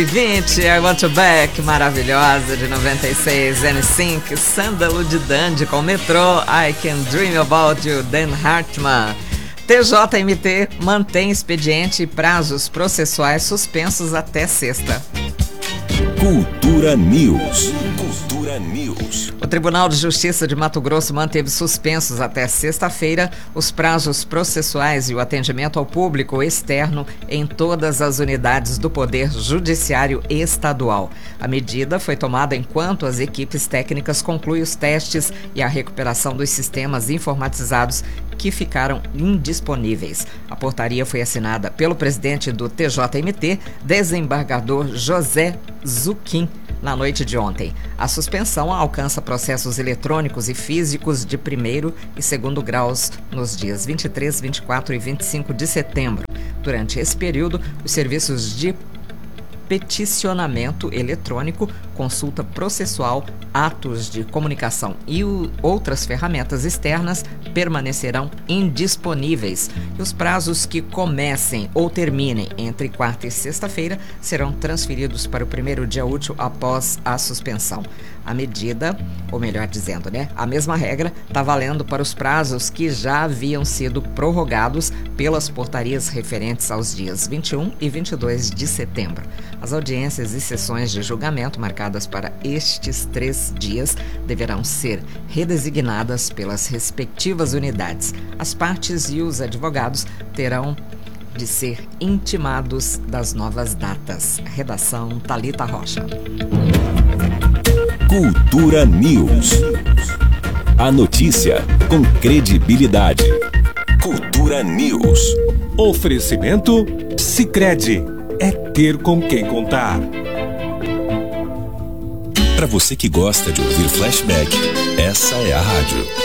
20, I Want You Back, maravilhosa, de 96, NSYNC, Sândalo de Dandy com Metrô, I Can Dream About You, Dan Hartman. TJMT mantém expediente e prazos processuais suspensos até sexta. Cultura News. Cultura News. O Tribunal de Justiça de Mato Grosso manteve suspensos até sexta-feira os prazos processuais e o atendimento ao público externo em todas as unidades do Poder Judiciário Estadual. A medida foi tomada enquanto as equipes técnicas concluem os testes e a recuperação dos sistemas informatizados que ficaram indisponíveis. A portaria foi assinada pelo presidente do TJMT, desembargador José Zuquim, na noite de ontem. A suspensão alcança processos eletrônicos e físicos de primeiro e segundo graus nos dias 23, 24 e 25 de setembro. Durante esse período, os serviços de peticionamento eletrônico, consulta processual, atos de comunicação e outras ferramentas externas permanecerão indisponíveis. E os prazos que comecem ou terminem entre quarta e sexta-feira serão transferidos para o primeiro dia útil após a suspensão. A medida, ou melhor dizendo, a mesma regra está valendo para os prazos que já haviam sido prorrogados pelas portarias referentes aos dias 21 e 22 de setembro. As audiências e sessões de julgamento marcadas para estes 3 dias deverão ser redesignadas pelas respectivas unidades. As partes e os advogados terão de ser intimados das novas datas. Redação Thalita Rocha. Cultura News. A notícia com credibilidade. Cultura News. Oferecimento Sicredi. É ter com quem contar. Para você que gosta de ouvir flashback, essa é a rádio.